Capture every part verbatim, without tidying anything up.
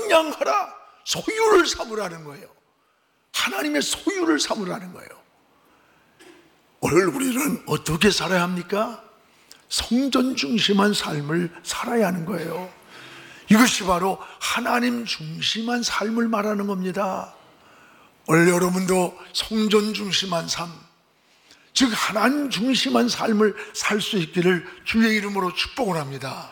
정량하라, 소유를 삼으라는 거예요. 하나님의 소유를 삼으라는 거예요. 오늘 우리는 어떻게 살아야 합니까? 성전 중심한 삶을 살아야 하는 거예요. 이것이 바로 하나님 중심한 삶을 말하는 겁니다. 오늘 여러분도 성전 중심한 삶, 즉 하나님 중심한 삶을 살 수 있기를 주의 이름으로 축복을 합니다.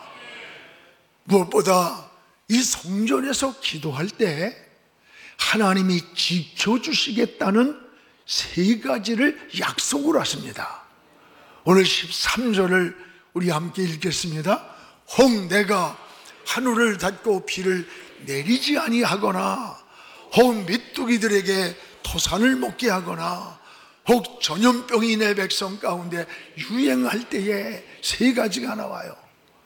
무엇보다 이 성전에서 기도할 때 하나님이 지켜주시겠다는 세 가지를 약속을 하십니다. 오늘 십삼 절을 우리 함께 읽겠습니다. 혹 내가 하늘을 닫고 비를 내리지 아니하거나, 혹 메뚜기들에게 토산을 먹게 하거나, 혹 전염병이 내 백성 가운데 유행할 때에 세 가지가 나와요.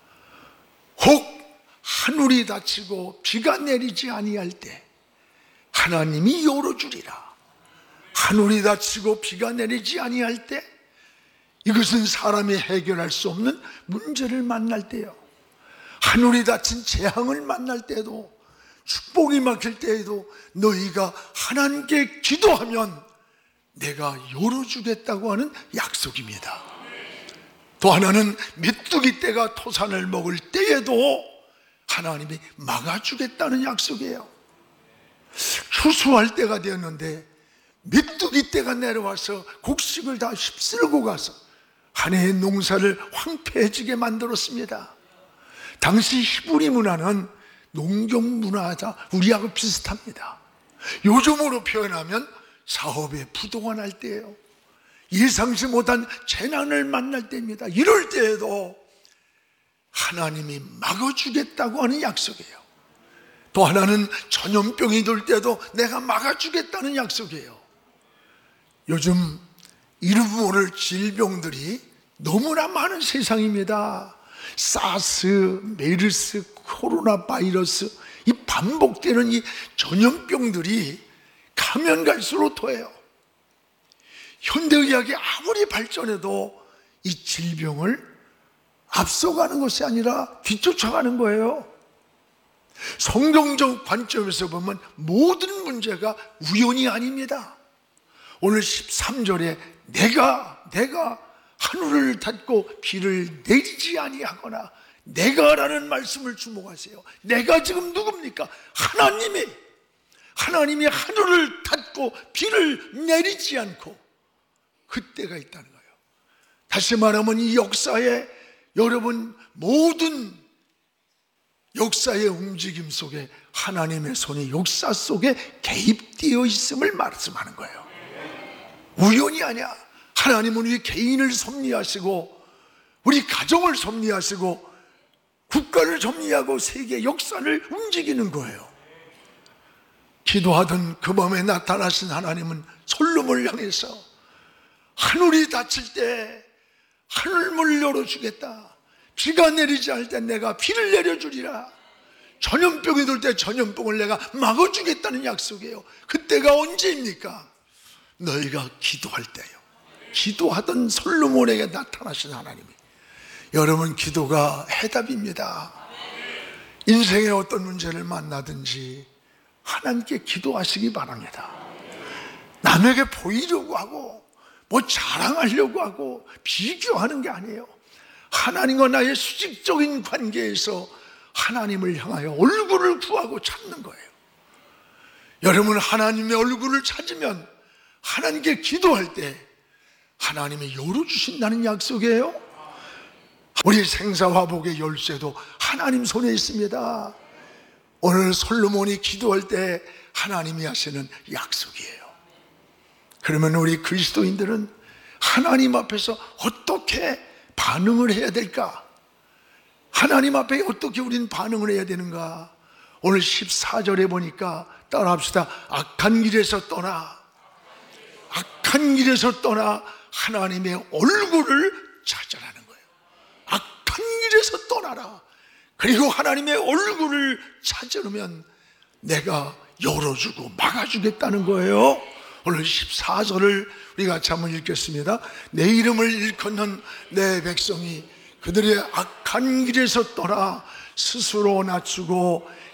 혹 하늘이 닫히고 비가 내리지 아니할 때 하나님이 열어주리라. 하늘이 닫히고 비가 내리지 아니할 때, 이것은 사람이 해결할 수 없는 문제를 만날 때요, 하늘이 닫힌 재앙을 만날 때도, 축복이 막힐 때에도 너희가 하나님께 기도하면 내가 열어주겠다고 하는 약속입니다. 또 하나는 메뚜기 떼가 토산을 먹을 때에도 하나님이 막아주겠다는 약속이에요. 추수할 때가 되었는데 메뚜기 떼가 내려와서 곡식을 다 휩쓸고 가서 한 해의 농사를 황폐해지게 만들었습니다. 당시 히브리 문화는 농경 문화다 우리하고 비슷합니다. 요즘으로 표현하면 사업에 부도가 날 때예요. 예상치 못한 재난을 만날 때입니다. 이럴 때에도 하나님이 막아주겠다고 하는 약속이에요. 또 하나는 전염병이 돌 때도 내가 막아주겠다는 약속이에요. 요즘 이름 모를 질병들이 너무나 많은 세상입니다. 사스, 메르스, 코로나 바이러스, 이 반복되는 이 전염병들이 가면 갈수록 더해요. 현대의학이 아무리 발전해도 이 질병을 앞서가는 것이 아니라 뒤쫓아가는 거예요. 성경적 관점에서 보면 모든 문제가 우연이 아닙니다. 오늘 십삼 절에 내가 내가 하늘을 닫고 비를 내리지 아니하거나, 내가라는 말씀을 주목하세요. 내가 지금 누굽니까? 하나님이 하나님이 하늘을 닫고 비를 내리지 않고 그때가 있다는 거예요. 다시 말하면 이 역사에, 여러분 모든 역사의 움직임 속에 하나님의 손이 역사 속에 개입되어 있음을 말씀하는 거예요. 우연이 아니야. 하나님은 우리 개인을 섭리하시고 우리 가정을 섭리하시고 국가를 섭리하고 세계 역사를 움직이는 거예요. 기도하던 그 밤에 나타나신 하나님은 솔로몬을 향해서 하늘이 닫힐 때 하늘문을 열어주겠다, 비가 내리지 않을 때 내가 비를 내려주리라, 전염병이 돌 때 전염병을 내가 막아주겠다는 약속이에요. 그때가 언제입니까? 너희가 기도할 때요. 기도하던 솔로몬에게 나타나신 하나님이, 여러분 기도가 해답입니다. 인생의 어떤 문제를 만나든지 하나님께 기도하시기 바랍니다. 남에게 보이려고 하고 뭐 자랑하려고 하고 비교하는 게 아니에요. 하나님과 나의 수직적인 관계에서 하나님을 향하여 얼굴을 구하고 찾는 거예요. 여러분 하나님의 얼굴을 찾으면, 하나님께 기도할 때 하나님이 열어주신다는 약속이에요. 우리 생사화복의 열쇠도 하나님 손에 있습니다. 오늘 솔로몬이 기도할 때 하나님이 하시는 약속이에요. 그러면 우리 그리스도인들은 하나님 앞에서 어떻게 반응을 해야 될까? 하나님 앞에 어떻게 우리는 반응을 해야 되는가? 오늘 십사 절에 보니까 따라합시다. 악한 길에서 떠나, 악한 길에서 떠나 하나님의 얼굴을 찾아라는 거예요. 악한 길에서 떠나라. 그리고 하나님의 얼굴을 찾으려면 내가 열어주고 막아주겠다는 거예요. 오늘 십사 절을 우리 같이 한번 읽겠습니다. 내 이름을 일컫는 내 백성이 그들의 악한 길에서 떠나 스스로 낮추고